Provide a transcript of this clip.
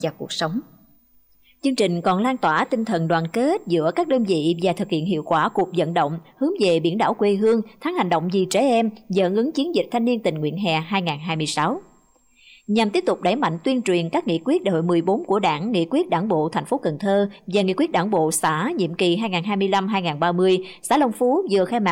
và cuộc sống. Chương trình còn lan tỏa tinh thần đoàn kết giữa các đơn vị và thực hiện hiệu quả cuộc vận động hướng về biển đảo quê hương, tháng hành động vì trẻ em và hưởng ứng chiến dịch thanh niên tình nguyện hè 2026. Nhằm tiếp tục đẩy mạnh tuyên truyền các nghị quyết đại hội 14 của Đảng, nghị quyết Đảng bộ thành phố Cần Thơ và nghị quyết Đảng bộ xã nhiệm kỳ 2025-2030, xã Long Phú vừa khai mạc